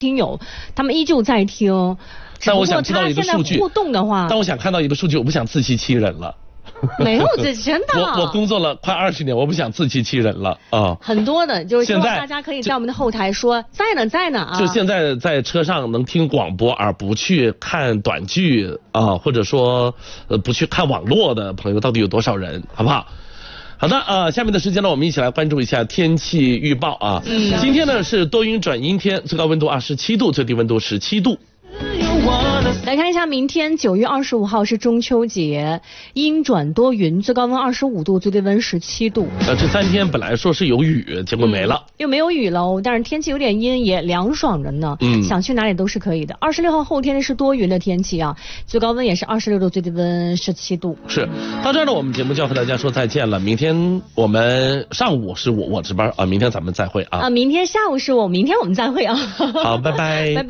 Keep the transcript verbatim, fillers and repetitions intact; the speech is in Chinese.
听友，他们依旧在听。 但我想知道一个数据， 互动的话， 但我想看到一个数据，我不想自欺欺人了。 没有，这真的。 我我工作了快二十年，我不想自欺欺人了啊。 很多的，就是现在大家可以在我们的后台说在呢，在呢啊。 就现在在车上能听广播而不去看短剧啊，或者说呃不去看网络的朋友，到底有多少人？好不好？好的，呃，下面的时间呢，我们一起来关注一下天气预报啊。嗯。今天呢是多云转阴天，最高温度二十七度，最低温度十七度。 来看一下，明天九月二十五号是中秋节，阴转多云，最高温二十五度，最低温十七度。 呃，这三天本来说是有雨，结果没了， 嗯、又没有雨喽，但是天气有点阴，也凉爽着呢。嗯，想去哪里都是可以的。二十六号后天是多云的天气啊，最高温也是二十六度，最低温十七度。 是，到这儿呢，我们节目就要和大家说再见了。明天我们上午是我我值班啊，明天咱们再会啊。 啊，明天下午是我，明天我们再会啊。 好，拜拜， 拜拜。